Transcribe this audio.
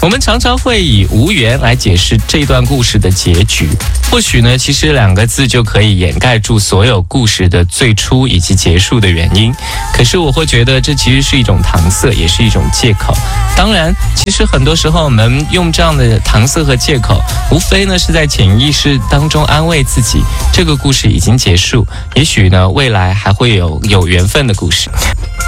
我们常常会以无缘来解释这段故事的结局，或许呢，其实2个字就可以掩盖住所有故事的最初以及结束的原因。可是我会觉得这其实是一种搪塞，也是一种借口。当然，其实很多时候我们用这样的搪塞和借口，无非呢是在潜意识当中安慰自己，这个故事已经结束，也许呢未来还会有缘分的故事。